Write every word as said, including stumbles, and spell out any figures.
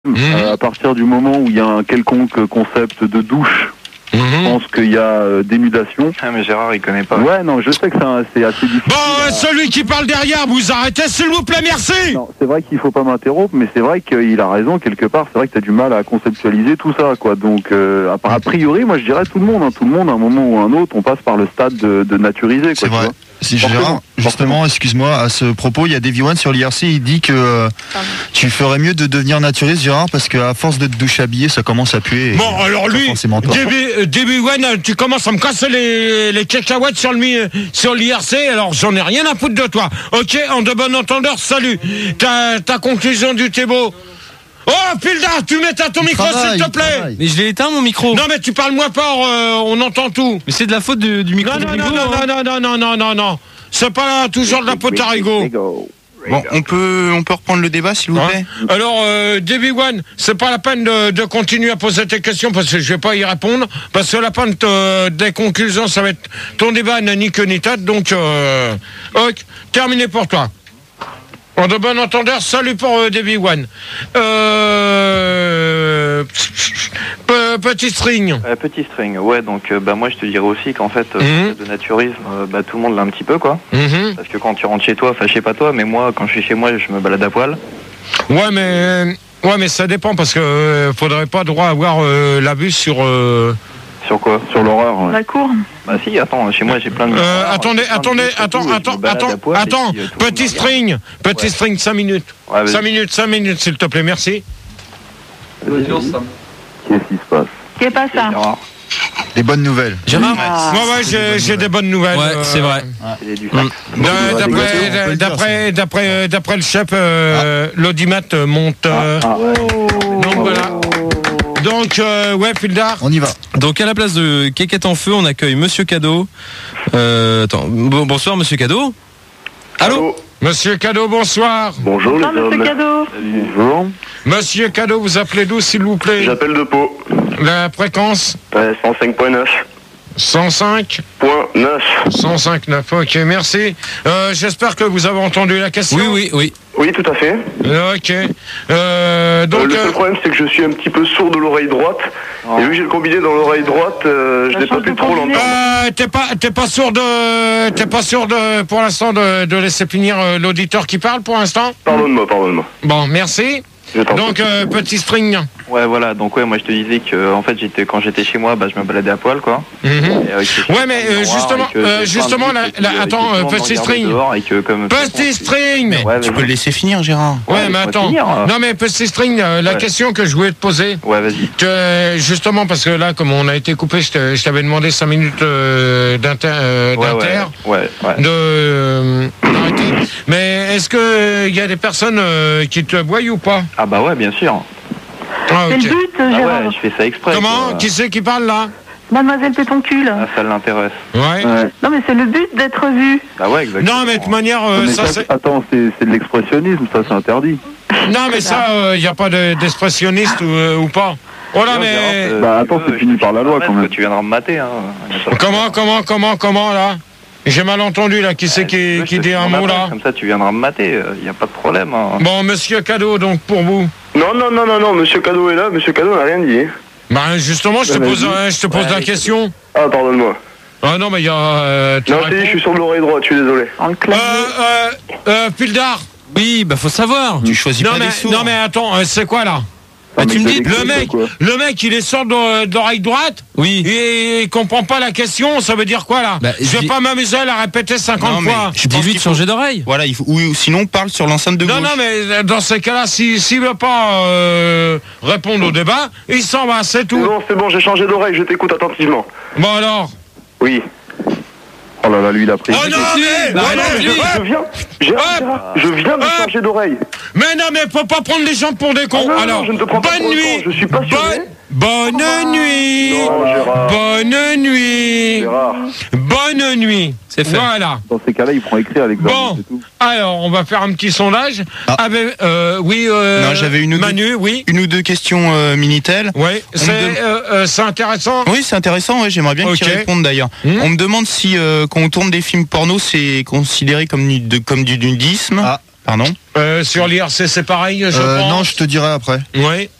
Mmh. Euh, à partir du moment où il y a un quelconque concept de douche, mmh. je pense qu'il y a euh, dénudation. Ah mais Gérard il connaît pas. Ouais non, je sais que c'est, un, c'est assez difficile. Bon, euh, à... celui qui parle derrière, vous arrêtez s'il vous plaît, merci. Non, c'est vrai qu'il faut pas m'interrompre, mais c'est vrai qu'il a raison quelque part. C'est vrai que t'as du mal à conceptualiser tout ça, quoi. Donc euh, a priori, moi je dirais tout le monde, hein, tout le monde, à un moment ou à un autre, on passe par le stade de, de naturiser, quoi. C'est vrai. Tu vois. Si Gérard, justement, excuse-moi, à ce propos, il y a Davy One sur l'I R C, il dit que euh, tu ferais mieux de devenir naturiste, Gérard, parce qu'à force de te doucher habillé, ça commence à puer. Bon, alors lui, Davy One, tu commences à me casser les, les cacahuètes sur, le, sur l'I R C, alors j'en ai rien à foutre de toi. Ok, en de bon entendeur, salut. Ta, ta conclusion du Thébault. Oh, Pilda, tu mets à ton micro, travaille, s'il te plaît. Mais je l'ai éteint, mon micro. Non, mais tu parles moins fort, euh, on entend tout. Mais c'est de la faute de, du micro. Non, non, de non, Rigaud, non, hein. non, non, non, non, non, non. C'est pas toujours de la faute à Rigaud. Bon, on peut, on peut reprendre le débat, s'il vous plaît. Hein? Alors, euh, Davy One, c'est pas la peine de, de continuer à poser tes questions parce que je vais pas y répondre. Parce que la fin de te, des conclusions, ça va être ton débat n'a ni queue ni tête. Donc, euh, ok, terminé pour toi. En de bon entendeur, salut pour euh, Davy One. Euh, petit string. Euh, petit string, ouais, donc euh, bah, moi je te dirais aussi qu'en fait, euh, mm-hmm. de naturisme, euh, bah, tout le monde l'a un petit peu, quoi. Mm-hmm. Parce que quand tu rentres chez toi, enfin je sais pas toi, mais moi quand je suis chez moi, je me balade à poil. Ouais, mais, ouais, mais ça dépend parce que euh, faudrait pas droit avoir euh, l'abus sur. Euh... Sur quoi? Sur l'horreur, ouais. La cour. Bah si, attends, chez moi j'ai plein de... Euh, attendez, attendez, attends, attends, attends, attends, petit string, petit string, cinq minutes. Ouais, cinq minutes, cinq minutes, s'il te plaît, merci. Qu'est-ce qui se passe? Qu'est-ce pas ça? Des bonnes nouvelles. Gérard ah. Ouais, ouais, j'ai, j'ai des bonnes nouvelles. Ouais, euh, c'est vrai. C'est du mmh. D'après, d'après, d'après, d'après le chef, euh, ah. l'audimat monte. Euh, ah. Oh. Donc voilà. Donc, euh, ouais, Pildar. On y va. Donc, à la place de Kékette en feu, on accueille Monsieur Cadeau. Euh, attends, bon, bonsoir, Monsieur Cadeau. Allô, Allô Monsieur Cadeau, bonsoir. Bonjour, bonsoir, les Monsieur Cadeau. Bonjour. Monsieur Cadeau, vous appelez d'où, s'il vous plaît? J'appelle de Pau. La fréquence? Ouais, cent cinq point neuf. cent cinq point neuf. cent cinq point neuf, ok, merci. Euh, j'espère que vous avez entendu la question. Oui, oui, oui. Oui, tout à fait. Ok. Euh, donc, euh, le seul euh... problème, c'est que je suis un petit peu sourd de l'oreille droite. Oh. Et vu que j'ai le combiné dans l'oreille droite, euh, je n'ai pas pu trop l'entendre. Euh, t'es pas, t'es pas sûr de, t'es pas sûr de, pour l'instant, de, de laisser finir euh, l'auditeur qui parle pour l'instant? Pardonne-moi, pardonne-moi. Bon, merci. Donc, euh, petit string. Ouais, voilà, donc ouais, moi je te disais que en fait, j'étais, quand j'étais chez moi, bah, je me baladais à poil, quoi. Mm-hmm. Et, ouais, mais euh, justement, euh, justement, la, la, attends, euh, petit string. Que, comme, petit string. Mais ouais, tu peux le laisser finir, Gérard. Ouais, ouais mais attends. Finir, euh... Non, mais petit string, euh, la ouais. question que je voulais te poser. Ouais, vas-y. Que, justement, parce que là, comme on a été coupé, je, je t'avais demandé cinq minutes euh, d'inter. Euh, ouais, d'inter ouais, ouais, ouais. De. Euh, d'arrêter. Mais est-ce qu'il y a des personnes euh, qui te voient ou pas? Ah, bah ouais, bien sûr. Ah, okay. C'est le but, Gérard. Ah ouais, je fais ça exprès. Comment quoi. Qui c'est qui parle là? Mademoiselle Pétoncule. Ah, ça l'intéresse. Ouais. ouais. Non, mais c'est le but d'être vu. Bah ouais, exactement. Non, mais de toute manière, euh, mais ça, ça c'est... Attends, c'est, c'est de l'expressionnisme, ça c'est interdit. Non, mais ça, il euh, n'y a pas de, d'expressionniste ou, euh, ou pas. Oh là, mais... Euh, bah attends, c'est fini par la loi quand même. Tu viendras me mater, hein. Comment, comment, comment, comment, là? J'ai mal entendu, là. Qui c'est qui, qui dit un mot, là? Comme ça, tu viendras me mater. Il n'y a pas de problème. Hein. Bon, Monsieur Cadeau, donc, pour vous. Non, non, non, non, non, Monsieur Cadeau est là. Monsieur Cadeau n'a rien dit. Bah, justement, je te pose, euh, je te pose ouais, la question. Ah, pardonne-moi. Ah non, mais il y a... Euh, non, je t'ai dit, je suis sur de l'oreille droite, je suis désolé. Euh, euh, euh, Pildar. Oui, bah faut savoir. Tu choisis non, pas mais, des sourds. Non, mais attends, euh, c'est quoi, là? Ah, tu me dis, le mec, le mec, il est sort de, de l'oreille droite. Oui. Et il comprend pas la question. Ça veut dire quoi là? Bah, je vais dis... pas m'amuser à la répéter cinquante non, fois. Je dis-lui de changer d'oreille. Voilà, il faut, ou sinon parle sur l'enceinte de gauche. Non, non, mais dans ces cas-là, s'il si, si veut pas euh, répondre au débat, il s'en va, c'est tout. Non, c'est bon, j'ai changé d'oreille. Je t'écoute attentivement. Bon alors. Oui. Oh là là, lui il a pris. Oh non, mais, bah, non, mais je, je viens, Gérard, Gérard, je viens de changer d'oreille. Mais non, mais faut pas prendre les gens pour des cons. Ah non, alors, non, je ne te prends pas bonne nuit. Je suis passionné. Bonne, bonne ah, nuit. Non, Gérard. Bonne nuit. Gérard. Bonne nuit. C'est fait. Voilà. Dans ces cas-là, il prend écrit à l'examen. Bon, c'est tout. alors on va faire un petit sondage. Ah. Avec, euh, oui, euh, non, j'avais une ou Manu, deux, oui. Une ou deux questions euh, Minitel. Oui, c'est, dem... euh, euh, c'est intéressant. Oui, c'est intéressant. Ouais, j'aimerais bien okay. que tu répondes d'ailleurs. Mmh. On me demande si euh, quand on tourne des films porno, c'est considéré comme du, de, comme du nudisme. Ah. Pardon euh, Sur l'I R C, c'est pareil, je euh, pense. Non, je te dirai après. Oui.